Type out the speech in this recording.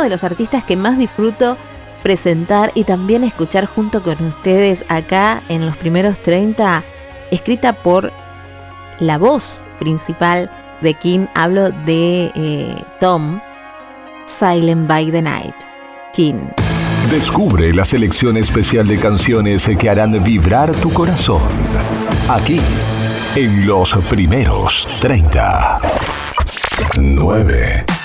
uno de los artistas que más disfruto presentar y también escuchar junto con ustedes acá en los primeros 30, escrita por la voz principal de King. Hablo de Tom, Silent by the Night, King. Descubre la selección especial de canciones que harán vibrar tu corazón. Aquí, en los primeros 30. 9.